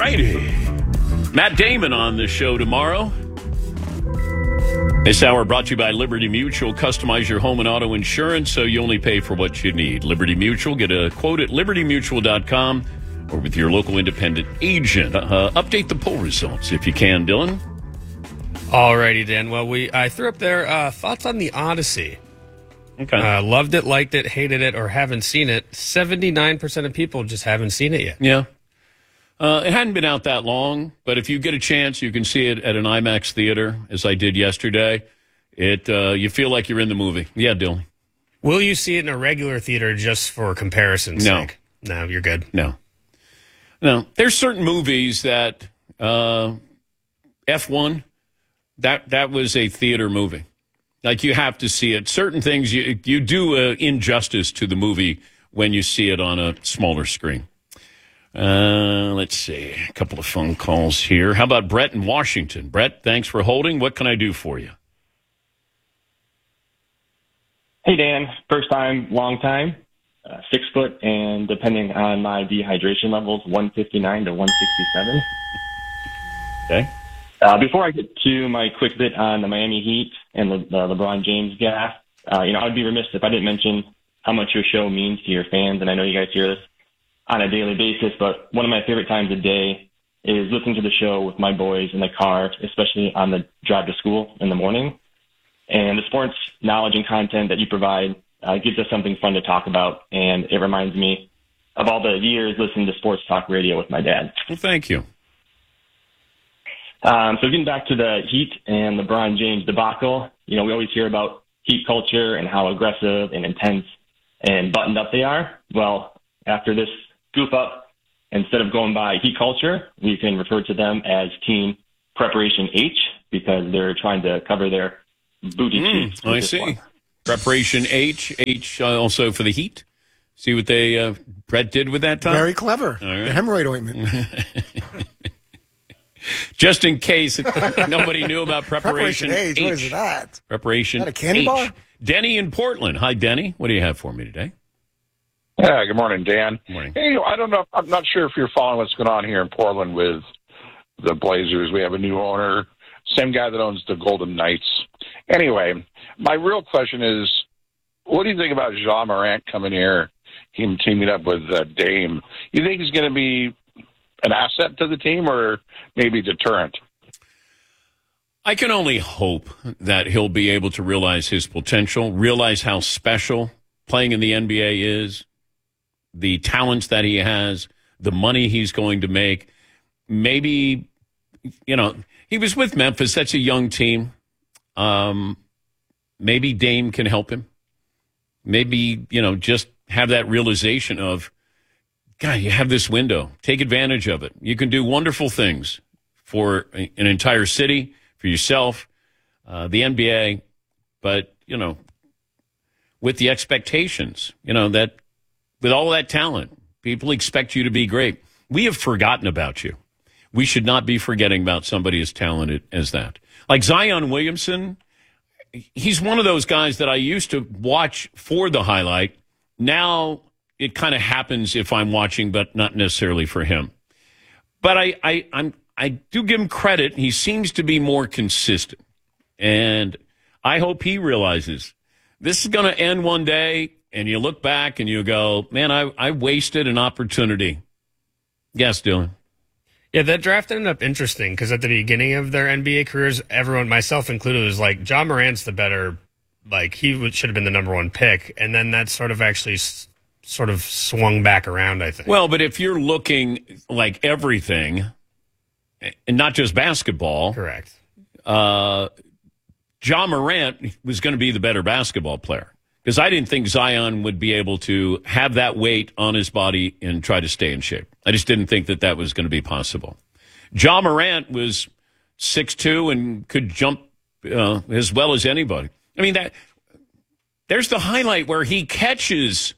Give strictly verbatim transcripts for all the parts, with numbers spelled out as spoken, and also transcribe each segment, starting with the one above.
righty. Matt Damon on the show tomorrow. This hour brought to you by Liberty Mutual. Customize your home and auto insurance so you only pay for what you need. Liberty Mutual. Get a quote at liberty mutual dot com or with your local independent agent. Uh, update the poll results if you can, Dylan. Alrighty, Dan. Well, we I threw up there uh, thoughts on the Odyssey. Okay. Uh, loved it, liked it, hated it, or haven't seen it. seventy-nine percent of people just haven't seen it yet. Yeah. Uh, it hadn't been out that long, but if you get a chance, you can see it at an IMAX theater, as I did yesterday. It uh, you feel like you're in the movie. Yeah, Dylan. Will you see it in a regular theater just for comparison's No. sake? No, you're good. No. No. There's certain movies that uh, F one, that that was a theater movie. Like, you have to see it. Certain things, you, you do uh, injustice to the movie when you see it on a smaller screen. Uh, let's see. A couple of phone calls here. How about Brett in Washington? Brett, thanks for holding. What can I do for you? Hey, Dan. First time, long time. Uh, six foot, and depending on my dehydration levels, one fifty-nine to one sixty-seven. Okay. Uh, before I get to my quick bit on the Miami Heat and the, the LeBron James gas, uh, you know, I'd be remiss if I didn't mention how much your show means to your fans, and I know you guys hear this on a daily basis, but one of my favorite times of day is listening to the show with my boys in the car, especially on the drive to school in the morning. And the sports knowledge and content that you provide uh, gives us something fun to talk about, and it reminds me of all the years listening to sports talk radio with my dad. Well, thank you. Um, so getting back to the Heat and LeBron James debacle, you know, we always hear about Heat culture and how aggressive and intense and buttoned up they are. Well, after this goof up, instead of going by Heat culture, we can refer to them as Team Preparation H because they're trying to cover their booty cheeks. Mm, I see. One. Preparation H, H uh, also for the Heat. See what they uh, Brett did with that time? Very clever. All right. The hemorrhoid ointment. Just in case nobody knew about Preparation, Preparation H. H. What is that? Preparation Is that a candy H. bar? Denny in Portland. Hi, Denny. What do you have for me today? Yeah, good morning, Dan. Good morning. Hey, I don't know. I'm not sure if you're following what's going on here in Portland with the Blazers. We have a new owner, same guy that owns the Golden Knights. Anyway, my real question is, what do you think about Ja Morant coming here, him teaming up with uh, Dame? You think he's going to be an asset to the team or maybe deterrent? I can only hope that he'll be able to realize his potential, realize how special playing in the N B A is, the talents that he has, the money he's going to make. Maybe, you know, he was with Memphis. That's a young team. Um, maybe Dame can help him. Maybe, you know, just have that realization of, God, you have this window. Take advantage of it. You can do wonderful things for an entire city, for yourself, uh, the N B A, but, you know, with the expectations, you know, that with all that talent, people expect you to be great. We have forgotten about you. We should not be forgetting about somebody as talented as that. Like Zion Williamson, he's one of those guys that I used to watch for the highlight. Now it kind of happens if I'm watching, but not necessarily for him. But I, I, I'm, I do give him credit. He seems to be more consistent. And I hope he realizes this is going to end one day, and you look back and you go, man, I, I wasted an opportunity. Yes, Dylan. Yeah, that draft ended up interesting because at the beginning of their N B A careers, everyone, myself included, was like, Ja Morant's the better, like, he would, should have been the number one pick. And then that sort of actually s- sort of swung back around, I think. Well, but if you're looking like everything, and not just basketball. Correct. Uh, Ja Morant was going to be the better basketball player because I didn't think Zion would be able to have that weight on his body and try to stay in shape. I just didn't think that that was going to be possible. Ja Morant was six two and could jump uh, as well as anybody. I mean, that there's the highlight where he catches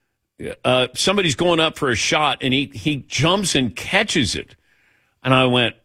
uh, somebody's going up for a shot and he, he jumps and catches it. And I went,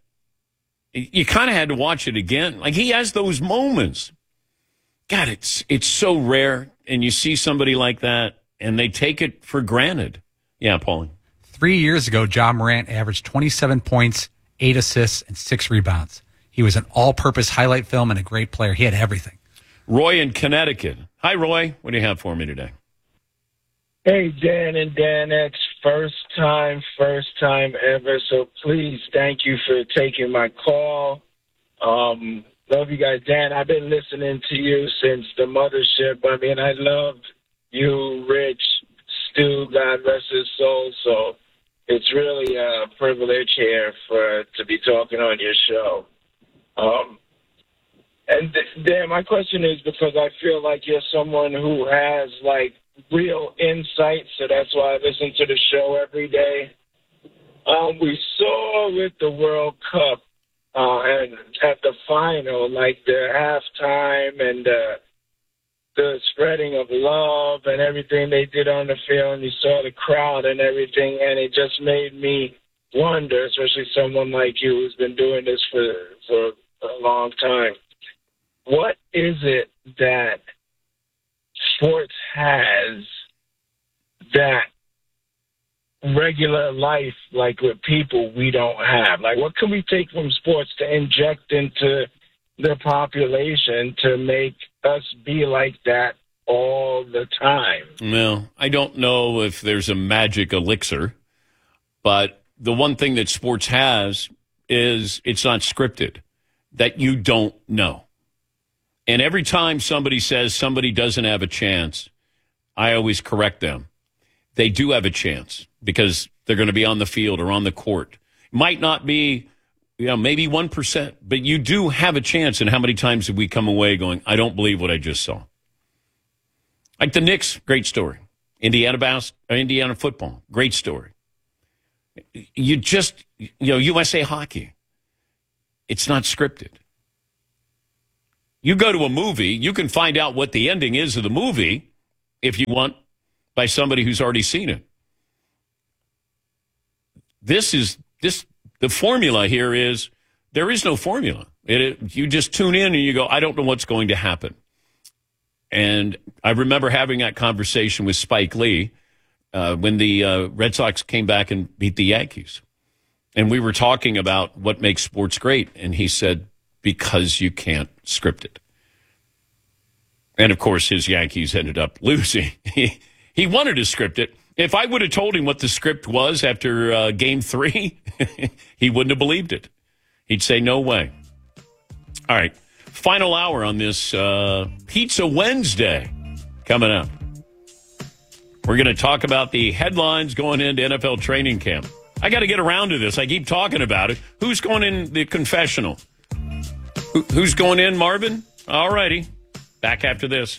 you kind of had to watch it again. Like, he has those moments. God, it's it's so rare, and you see somebody like that, and they take it for granted. Yeah, Paulie. Three years ago, Ja Morant averaged twenty-seven points, eight assists, and six rebounds. He was an all-purpose highlight film and a great player. He had everything. Roy in Connecticut. Hi, Roy. What do you have for me today? Hey, Dan and Dan X. First time, first time ever. So please, thank you for taking my call. Um, love you guys. Dan, I've been listening to you since the mothership. I mean, I love you, Rich, Stu, God rest his soul. So it's really a privilege here for to be talking on your show. Um, and Dan, my question is because I feel like you're someone who has like real insight, so that's why I listen to the show every day. Um, we saw with the World Cup uh, and at the final, like the halftime and uh, the spreading of love and everything they did on the field, and you saw the crowd and everything, and it just made me wonder, especially someone like you who's been doing this for, for a long time, what is it that sports has that regular life, like with people, we don't have? Like, what can we take from sports to inject into the population to make us be like that all the time? Well, I don't know if there's a magic elixir, but the one thing that sports has is it's not scripted, that you don't know. And every time somebody says somebody doesn't have a chance, I always correct them. They do have a chance because they're going to be on the field or on the court. Might not be, you know, maybe one percent, but you do have a chance. And how many times have we come away going, I don't believe what I just saw? Like the Knicks, great story. Indiana bas- Indiana football, great story. You just, you know, U S A Hockey, it's not scripted. You go to a movie, you can find out what the ending is of the movie, if you want, by somebody who's already seen it. This is, this, the formula here is, there is no formula. It, it, you just tune in and you go, I don't know what's going to happen. And I remember having that conversation with Spike Lee uh, when the uh, Red Sox came back and beat the Yankees. And we were talking about what makes sports great. And he said, because you can't script it. And, of course, his Yankees ended up losing. He, he wanted to script it. If I would have told him what the script was after uh, game three, he wouldn't have believed it. He'd say, no way. All right. Final hour on this uh, Pizza Wednesday coming up. We're going to talk about the headlines going into N F L training camp. I got to get around to this. I keep talking about it. Who's going in the confessional? Who, who's going in, Marvin? All righty. Back after this.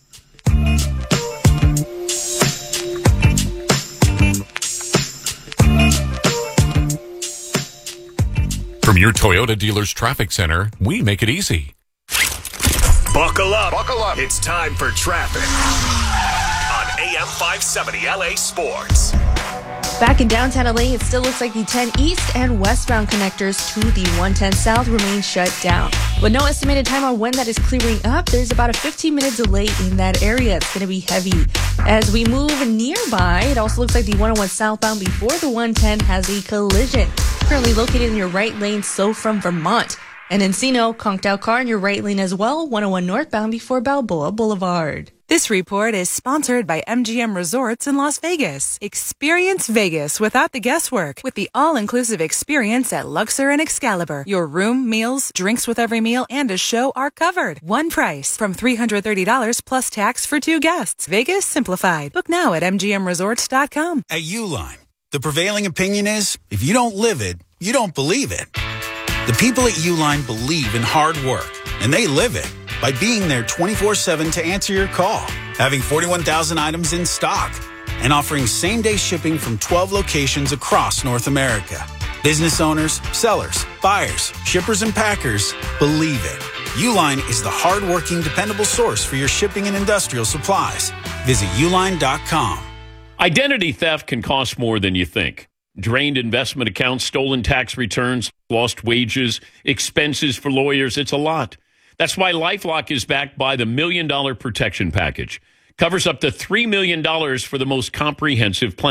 From your Toyota dealer's traffic center, we make it easy. Buckle up. Buckle up. It's time for traffic on A M five seventy L A Sports. Back in downtown L A, it still looks like the ten East and westbound connectors to the one ten South remain shut down. With no estimated time on when that is clearing up, there's about a fifteen minute delay in that area. It's going to be heavy. As we move nearby, it also looks like the one oh one southbound before the one ten has a collision. Currently located in your right lane, so from Vermont. And Encino, conked out car in your right lane as well, one oh one northbound before Balboa Boulevard. This report is sponsored by M G M Resorts in Las Vegas. Experience Vegas without the guesswork with the all-inclusive experience at Luxor and Excalibur. Your room, meals, drinks with every meal, and a show are covered. One price from three hundred thirty dollars plus tax for two guests. Vegas simplified. Book now at M G M resorts dot com. At Uline, the prevailing opinion is, if you don't live it, you don't believe it. The people at Uline believe in hard work, and they live it by being there twenty-four seven to answer your call, having forty-one thousand items in stock, and offering same-day shipping from twelve locations across North America. Business owners, sellers, buyers, shippers, and packers believe it. Uline is the hard-working, dependable source for your shipping and industrial supplies. Visit uline dot com. Identity theft can cost more than you think. Drained investment accounts, stolen tax returns, lost wages, expenses for lawyers. It's a lot. That's why LifeLock is backed by the Million Dollar Protection Package. Covers up to three million dollars for the most comprehensive plan.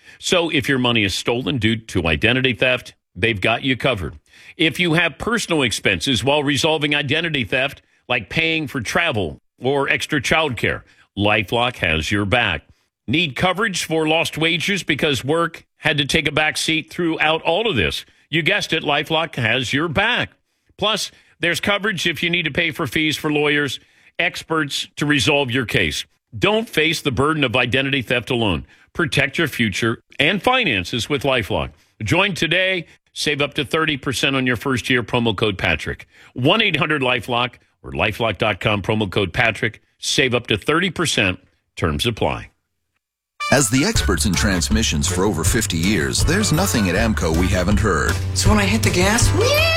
So if your money is stolen due to identity theft, they've got you covered. If you have personal expenses while resolving identity theft, like paying for travel or extra childcare, LifeLock has your back. Need coverage for lost wages because work had to take a back seat throughout all of this? You guessed it, LifeLock has your back. Plus, there's coverage if you need to pay for fees for lawyers, experts to resolve your case. Don't face the burden of identity theft alone. Protect your future and finances with LifeLock. Join today. Save up to thirty percent on your first year. Promo code Patrick. one eight hundred LifeLock or lifelock dot com. Promo code Patrick. Save up to thirty percent. Terms apply. As the experts in transmissions for over fifty years, there's nothing at AMCO we haven't heard. So when I hit the gas,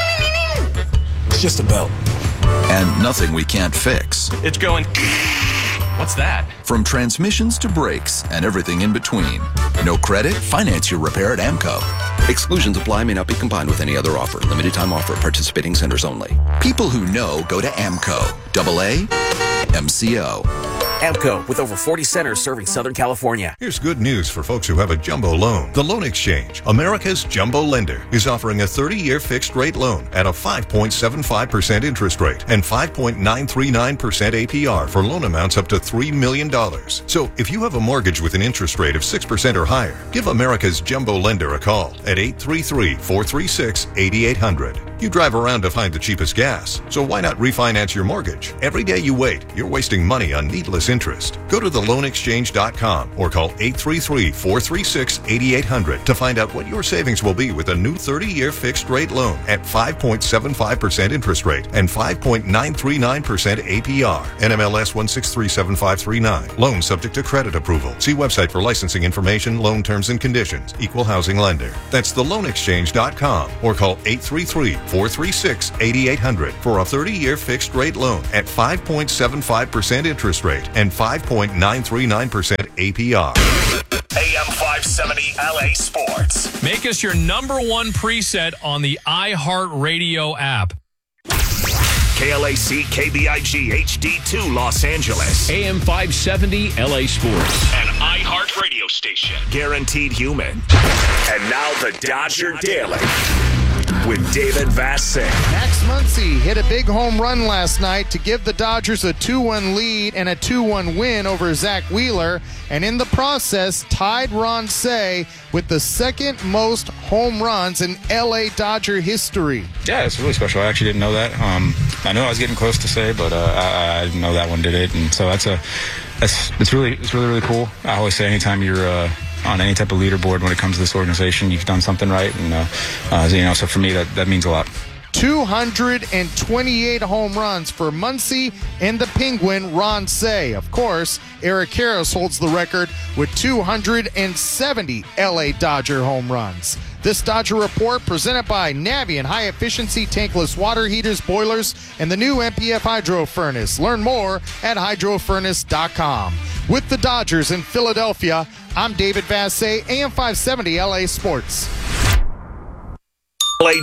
it's just a belt. And nothing we can't fix. It's going... What's that? From transmissions to brakes and everything in between. No credit? Finance your repair at AMCO. Exclusions apply, may not be combined with any other offer. Limited time offer. Participating centers only. People who know go to AMCO. Double A M C O. AMCO, with over forty centers serving Southern California. Here's good news for folks who have a jumbo loan. The Loan Exchange, America's jumbo lender, is offering a thirty-year fixed-rate loan at a five point seven five percent interest rate and five point nine three nine percent A P R for loan amounts up to three million dollars. So if you have a mortgage with an interest rate of six percent or higher, give America's jumbo lender a call at eight three three, four three six, eight eight zero zero. You drive around to find the cheapest gas, so why not refinance your mortgage? Every day you wait, you're wasting money on needless interest. Go to the loan exchange dot com or call eight three three, four three six, eight eight zero zero to find out what your savings will be with a new thirty-year fixed-rate loan at five point seven five percent interest rate and five point nine three nine percent A P R. N M L S one six three seven five three nine. Loan subject to credit approval. See website for licensing information, loan terms and conditions. Equal housing lender. That's the loan exchange dot com or call eight three three, four three six, eight eight zero zero for a thirty-year fixed-rate loan at five point seven five percent interest rate and five point nine three nine percent A P R. A M five seventy L A Sports. Make us your number one preset on the iHeartRadio app. K L A C K B I G H D two Los Angeles. A M five seventy L A Sports. An iHeart radio station. Guaranteed human. And now the Dodger Daily with David Vassegh. Max Muncy hit a big home run last night to give the Dodgers a two one lead and a two one win over Zach Wheeler, and in the process tied Ron Cey with the second most home runs in L A Dodger history. Yeah, it's really special. I actually didn't know that. Um, I knew I was getting close to Cey, but uh, I, I didn't know that one did it, and so that's a that's it's really it's really really cool. I always say anytime you're uh, on any type of leaderboard when it comes to this organization, you've done something right, and uh, uh, you know, so for me that that means a lot. two hundred twenty-eight home runs for Muncy and the Penguin Ron Cey. Of course, Eric Karros holds the record with two hundred seventy L A Dodger home runs. This Dodger Report presented by Navien High Efficiency Tankless Water Heaters, Boilers, and the new M P F Hydro Furnace. Learn more at hydro furnace dot com. With the Dodgers in Philadelphia, I'm David Vassegh, A M five seventy L A Sports.